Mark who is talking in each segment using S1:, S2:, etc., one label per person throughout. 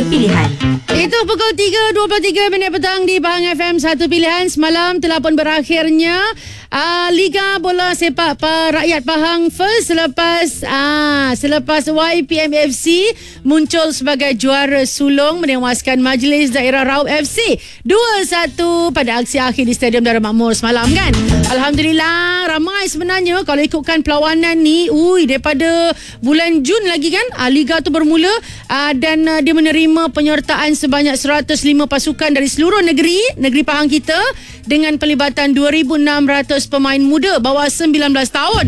S1: Pilihan.
S2: Itu pukul 3.23 minit petang di Pahang FM 1 Pilihan. Semalam telah pun berakhirnya Liga Bola Sepak Rakyat Pahang First selepas YPMFC muncul sebagai juara sulung menewaskan Majlis Daerah Raub FC 2-1 pada aksi akhir di Stadium Darul Makmur semalam kan. Alhamdulillah ramai sebenarnya kalau ikutkan perlawanan ni daripada bulan Jun lagi kan Liga tu bermula dan dia menerima penyertaan sebanyak 105 pasukan dari seluruh negeri Pahang kita dengan pelibatan 2,600 pemain muda bawah 19 tahun.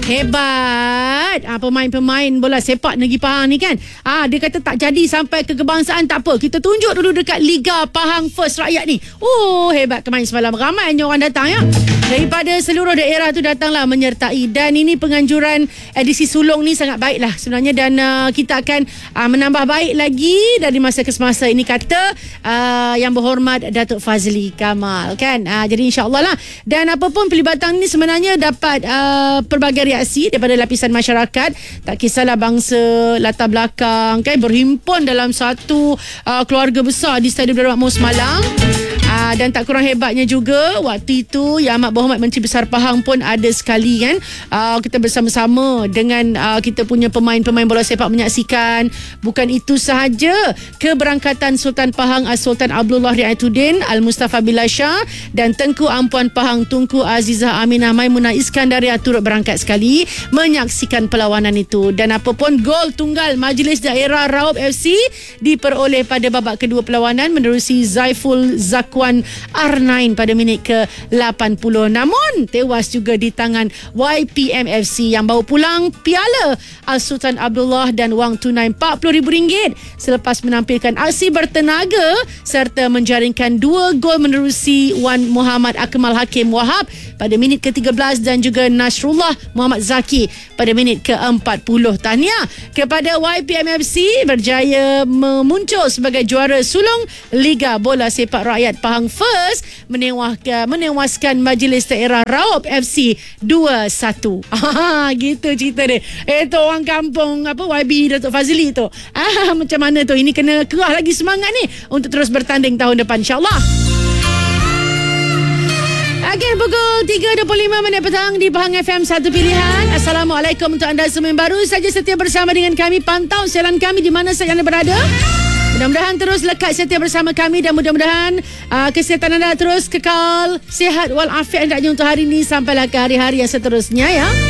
S2: Hebat pemain-pemain bola sepak negeri Pahang ni kan. Dia kata tak jadi sampai ke kebangsaan tak apa. Kita tunjuk dulu dekat Liga Pahang First Rakyat ni. Hebat kemarin semalam. Ramainya orang datang ya. Daripada seluruh daerah tu datanglah menyertai. Dan ini penganjuran edisi sulung ni sangat baiklah sebenarnya. Dan kita akan menambah baik lagi dari masa ke semasa. Ini kata Yang Berhormat Datuk Fazli Kamal kan. Jadi insyaAllah lah. Dan apapun pelibatan ni sebenarnya dapat pelbagai reaksi daripada lapisan masyarakat. Tak kisahlah bangsa, latar belakang kan, berhimpun dalam satu keluarga besar di Stadium Darul Makmur semalam. Dan tak kurang hebatnya juga waktu itu Yang Amat Berhormat Menteri Besar Pahang pun ada sekali kan. Kita bersama-sama dengan kita punya pemain-pemain bola sepak menyaksikan. Bukan itu sahaja, keberangkatan Sultan Pahang Sultan Abdullah Riayatuddin Al-Mustafa Billah Shah dan Tengku Ampuan Pahang Tunku Azizah Aminah Maimunah Iskandaria turut berangkat sekali menyaksikan perlawanan itu. Dan apapun gol tunggal Majlis Daerah Raub FC diperoleh pada babak kedua perlawanan menerusi Zaiful Zakwan R9 pada minit ke-80. Namun tewas juga di tangan YPMFC yang bawa pulang piala Al-Sultan Abdullah dan wang tunai RM40,000 selepas menampilkan aksi bertenaga serta menjaringkan 2 gol menerusi Wan Muhammad Akmal Hakim Wahab pada minit ke-13 dan juga Nasrullah Muhammad Zaki pada minit ke-40. Tahniah kepada YPMFC berjaya memuncul sebagai juara sulung Liga Bola Sepak Rakyat Pahang First menewaskan Majlis Daerah Raub FC 2-1. Gitu cerita dia. Itu orang kampung YB Datuk Fazli tu. Macam mana tu? Ini kena kerah lagi semangat ni untuk terus bertanding tahun depan insya-Allah. Okey, pukul 3.25 minit petang di Pahang FM 1 Pilihan. Assalamualaikum untuk anda semua yang baru saja setia bersama dengan kami. Pantau siaran kami di mana saja anda berada. Mudah-mudahan terus lekat setia bersama kami dan mudah-mudahan kesihatan anda terus kekal sihat walafiat hendaknya untuk hari ini sampailah ke hari-hari yang seterusnya ya.